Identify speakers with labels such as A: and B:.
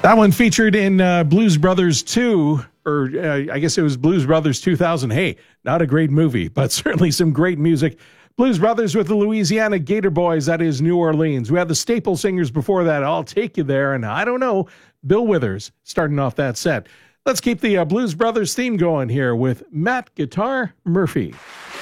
A: That one featured in Blues Brothers 2, or I guess it was Blues Brothers 2000. Hey, not a great movie, but certainly some great music. Blues Brothers with the Louisiana Gator Boys, that is New Orleans. We had the Staple Singers before that, I'll Take You There, and I don't know, Bill Withers starting off that set. Let's keep the Blues Brothers theme going here with Matt Guitar Murphy.